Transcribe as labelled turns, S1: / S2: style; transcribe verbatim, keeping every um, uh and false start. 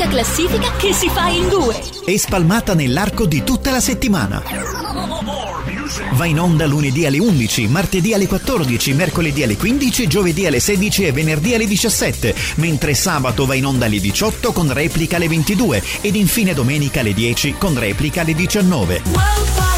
S1: l'unica classifica che si fa in due
S2: e spalmata nell'arco di tutta la settimana. Va in onda lunedì alle undici, martedì alle quattordici, mercoledì alle quindici, giovedì alle sedici e venerdì alle diciassette, mentre sabato va in onda alle diciotto con replica alle ventidue ed infine domenica alle dieci con replica alle diciannove.